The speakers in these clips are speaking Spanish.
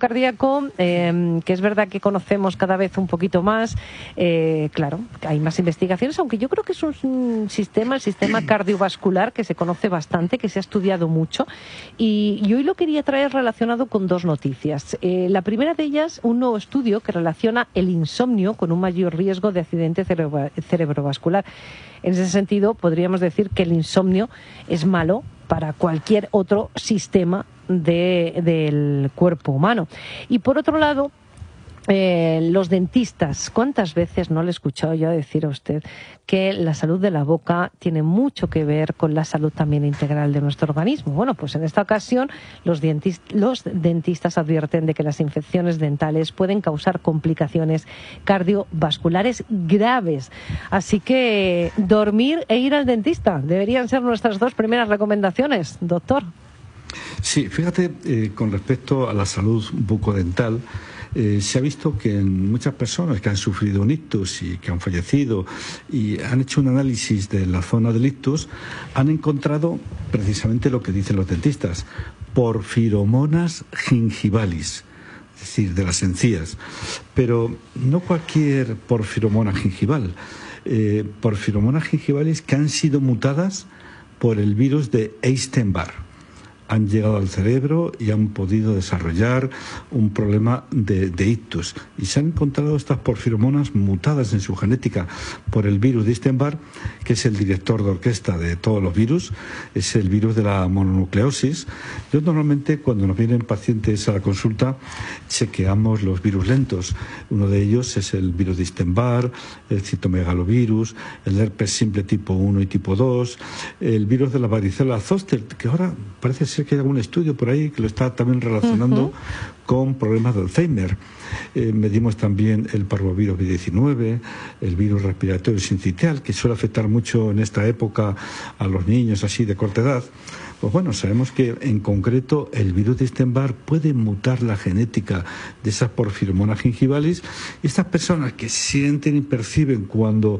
cardíaco, que es verdad que conocemos cada vez un poquito más, claro, hay más investigaciones, aunque yo creo que es un sistema, el sistema cardiovascular, que se conoce bastante, que se ha estudiado mucho, y hoy lo quería traer relacionado con dos noticias. La primera de ellas, un nuevo estudio que relaciona el insomnio con un mayor riesgo de accidente cerebrovascular. En ese sentido, podríamos decir que el insomnio es malo para cualquier otro sistema del cuerpo humano. Y por otro lado, los dentistas, ¿cuántas veces no le he escuchado yo decir a usted que la salud de la boca tiene mucho que ver con la salud también integral de nuestro organismo? Bueno, pues en esta ocasión los dentistas advierten de que las infecciones dentales pueden causar complicaciones cardiovasculares graves. Así que dormir e ir al dentista deberían ser nuestras dos primeras recomendaciones, doctor. Sí, fíjate, con respecto a la salud bucodental, se ha visto que en muchas personas que han sufrido un ictus y que han fallecido y han hecho un análisis de la zona del ictus, han encontrado precisamente lo que dicen los dentistas, porfiromonas gingivalis, es decir, de las encías. Pero no cualquier porfiromona gingival, porfiromonas gingivalis que han sido mutadas por el virus de Epstein-Barr. Han llegado al cerebro y han podido desarrollar un problema de ictus. Y se han encontrado estas porfiromonas mutadas en su genética por el virus de Epstein-Barr, que es el director de orquesta de todos los virus, es el virus de la mononucleosis. Yo normalmente, cuando nos vienen pacientes a la consulta, chequeamos los virus lentos. Uno de ellos es el virus de Epstein-Barr, el citomegalovirus, el herpes simple tipo 1 y tipo 2, el virus de la varicela zoster, que ahora parece ser que hay algún estudio por ahí que lo está también relacionando con problemas de Alzheimer. Medimos también el parvovirus B19, el virus respiratorio sincitial, que suele afectar mucho en esta época a los niños así de corta edad. Pues bueno, sabemos que en concreto el virus de Epstein-Barr puede mutar la genética de esas porfiromonas gingivalis. Y estas personas que sienten y perciben cuando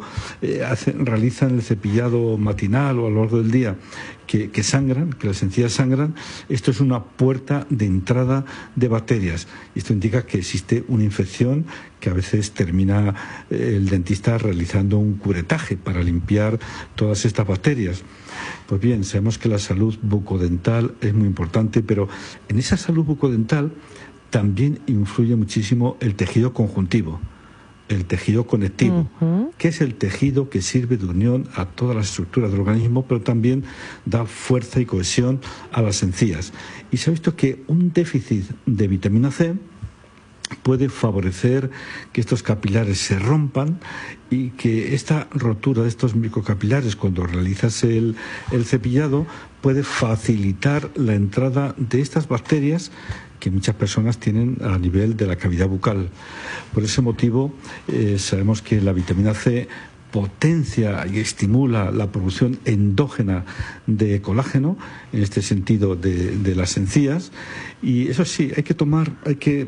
realizan el cepillado matinal o a lo largo del día que sangran, que las encías sangran, esto es una puerta de entrada de bacterias. Esto indica que existe una infección que a veces termina el dentista realizando un curetaje para limpiar todas estas bacterias. Pues bien, sabemos que la salud bucodental es muy importante, pero en esa salud bucodental también influye muchísimo el tejido conjuntivo, el tejido conectivo, que es el tejido que sirve de unión a todas las estructuras del organismo, pero también da fuerza y cohesión a las encías. Y se ha visto que un déficit de vitamina C puede favorecer que estos capilares se rompan y que esta rotura de estos microcapilares, cuando realizas el cepillado, puede facilitar la entrada de estas bacterias que muchas personas tienen a nivel de la cavidad bucal. Por ese motivo, sabemos que la vitamina C potencia y estimula la producción endógena de colágeno, en este sentido de las encías, y eso sí, hay que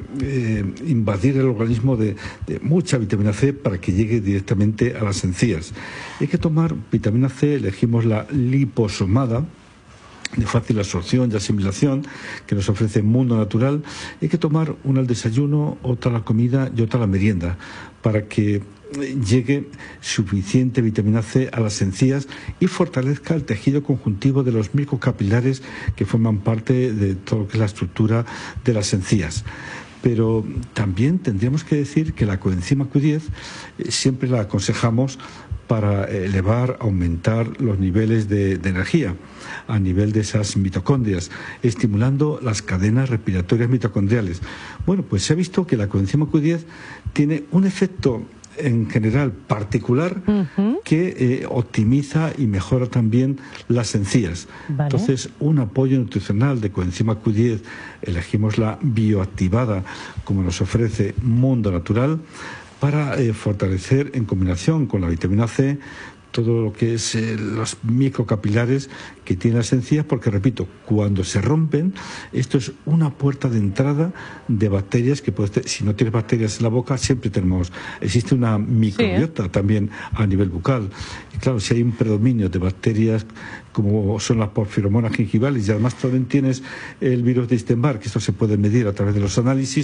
invadir el organismo de mucha vitamina C para que llegue directamente a las encías. Hay que tomar vitamina C, elegimos la liposomada, de fácil absorción y asimilación, que nos ofrece Mundo Natural. Hay que tomar una al desayuno, otra a la comida y otra a la merienda, para que llegue suficiente vitamina C a las encías y fortalezca el tejido conjuntivo de los microcapilares que forman parte de todo lo que es la estructura de las encías. Pero también tendríamos que decir que la coenzima Q10 siempre la aconsejamos para aumentar los niveles de energía a nivel de esas mitocondrias, estimulando las cadenas respiratorias mitocondriales. Bueno, pues se ha visto que la coenzima Q10 tiene un efecto en general particular que optimiza y mejora también las encías. Vale. Entonces, un apoyo nutricional de coenzima Q10, elegimos la bioactivada como nos ofrece Mundo Natural, para fortalecer en combinación con la vitamina C todo lo que es los microcapilares que tienen las encías, porque repito, cuando se rompen, esto es una puerta de entrada de bacterias que si no tienes bacterias en la boca, siempre existe una microbiota también a nivel bucal. Y claro, si hay un predominio de bacterias como son las porfiromonas gingivales y además también tienes el virus de Epstein-Barr, que esto se puede medir a través de los análisis,